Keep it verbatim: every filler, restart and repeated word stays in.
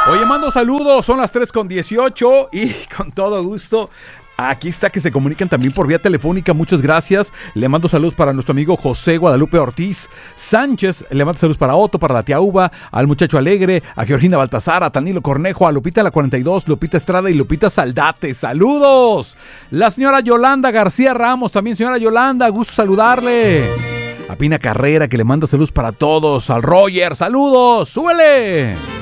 Oye, mando saludos, son las tres con dieciocho y con todo gusto. Aquí está que se comunican también por vía telefónica, muchas gracias. Le mando saludos para nuestro amigo José Guadalupe Ortiz Sánchez, le mando saludos para Otto, para la tía Uva, al muchacho Alegre, a Georgina Baltasar, a Tanilo Cornejo, a Lupita la cuarenta y dos, Lupita Estrada y Lupita Saldate. ¡Saludos! La señora Yolanda García Ramos, también señora Yolanda, gusto saludarle. A Pina Carrera, que le manda saludos para todos. Al Roger, saludos, súbele.